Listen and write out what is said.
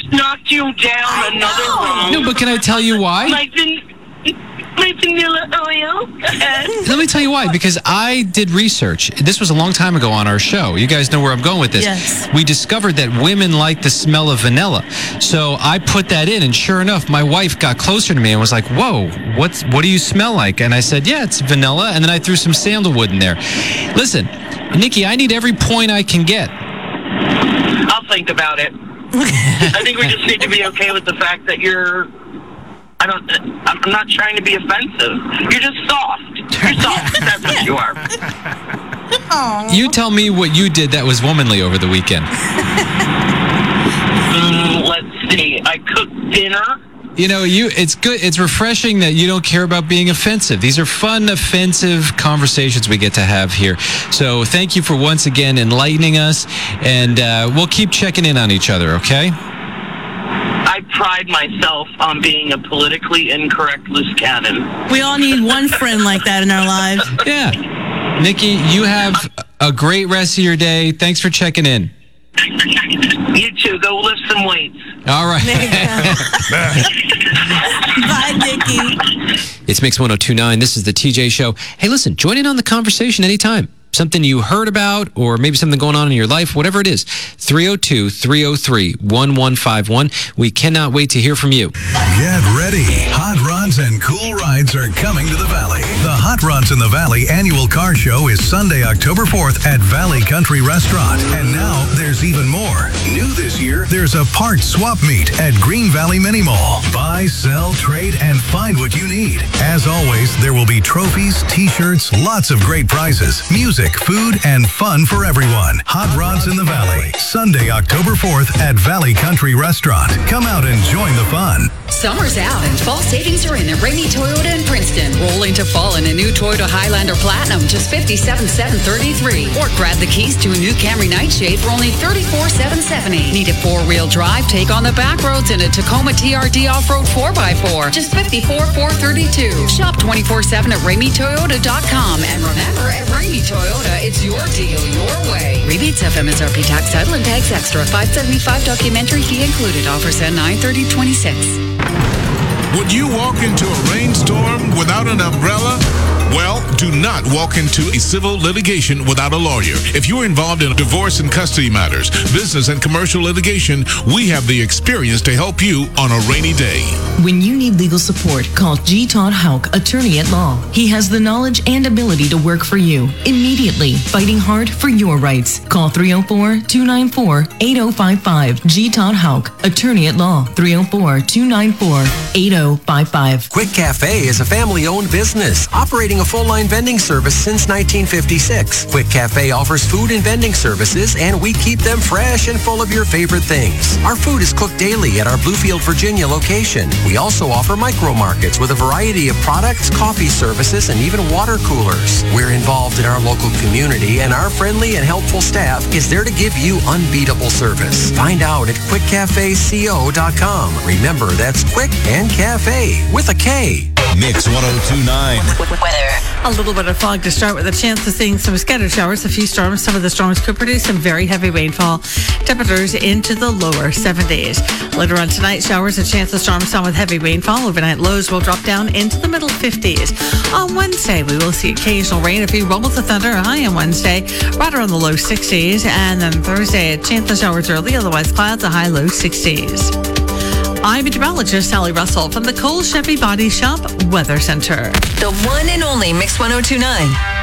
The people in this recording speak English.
just knocked you down another room. No, but can I tell you why? My vanilla oil. Let me tell you why. Because I did research. This was a long time ago on our show. You guys know where I'm going with this. Yes. We discovered that women like the smell of vanilla. So I put that in, and sure enough, my wife got closer to me and was like, whoa, what do you smell like? And I said, yeah, it's vanilla. And then I threw some sandalwood in there. Listen, Nikki, I need every point I can get. I'll think about it. I think we just need to be okay with the fact that I'm not trying to be offensive. You're just soft. You're soft. That's what you are. Aww. You tell me what you did that was womanly over the weekend. Let's see. I cooked dinner. You know, it's good. It's refreshing that you don't care about being offensive. These are fun, offensive conversations we get to have here. So thank you for once again enlightening us, and we'll keep checking in on each other, okay? I pride myself on being a politically incorrect loose cannon. We all need one friend like that in our lives. Yeah. Nikki, you have a great rest of your day. Thanks for checking in. You too. Go lift some weights. All right. Bye, Nikki. It's Mix 1029. This is the TJ Show. Hey, listen, join in on the conversation anytime. Something you heard about, or maybe something going on in your life, whatever it is. 302-303-1151. We cannot wait to hear from you. Get ready. Hot Rods and Cool Rides are coming to the Valley. The Hot Rods in the Valley annual car show is Sunday, October 4th at Valley Country Restaurant. And now there's even more. New this year, there's a parts swap meet at Green Valley Mini Mall. Buy, sell, trade, and find what you need. As always, there will be trophies, t-shirts, lots of great prizes, music, food, and fun for everyone. Hot Rods in the Valley. Sunday, October 4th at Valley Country Restaurant. Come out and join the fun. Summer's out and fall savings are in at Ramey Toyota in Princeton. Roll into fall in a new Toyota Highlander Platinum, just $57,733. Or grab the keys to a new Camry Nightshade for only $34,770. Need a four-wheel drive? Take on the back roads in a Tacoma TRD Off-Road 4x4, just $54,432. Shop 24/7 at RameyToyota.com. And remember, at Ramey Toyota, it's your deal, your way. Rebates of MSRP tax title and tax extra. $575 documentary fee included. Offers at 9/30/26. Would you walk into a rainstorm without an umbrella? Well, do not walk into a civil litigation without a lawyer. If you're involved in divorce and custody matters, business and commercial litigation, we have the experience to help you on a rainy day. When you need legal support, call G. Todd Hauk, attorney at law. He has the knowledge and ability to work for you immediately, fighting hard for your rights. Call 304-294-8055. G. Todd Hauk, attorney at law. 304-294-8055. Quick Cafe is a family-owned business operating a full-line vending service since 1956. Quick Cafe offers food and vending services, and we keep them fresh and full of your favorite things. Our food is cooked daily at our Bluefield, Virginia location. We also offer micro markets with a variety of products, coffee services, and even water coolers. We're involved in our local community, and our friendly and helpful staff is there to give you unbeatable service. Find out at quickcafeco.com. Remember, that's Quick and Cafe with a K. Mix 1029. Weather. A little bit of fog to start with a chance of seeing some scattered showers, a few storms. Some of the storms could produce some very heavy rainfall. Temperatures into the lower 70s. Later on tonight, showers, a chance of storms, some with heavy rainfall. Overnight lows will drop down into the middle 50s. On Wednesday, we will see occasional rain, a few rumbles of thunder, a high on Wednesday, right around the low 60s. And then Thursday, a chance of showers early, otherwise clouds, a high low 60s. I'm meteorologist Sally Russell from the Cole Chevy Body Shop Weather Center. The one and only Mix 1029.